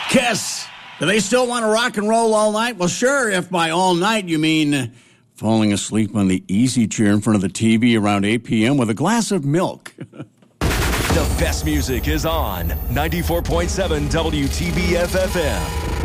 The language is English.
Kiss. Do they still want to rock and roll all night? Well, sure, if by all night you mean falling asleep on the easy chair in front of the TV around 8 p.m. with a glass of milk. The best music is on 94.7 WTBF FM.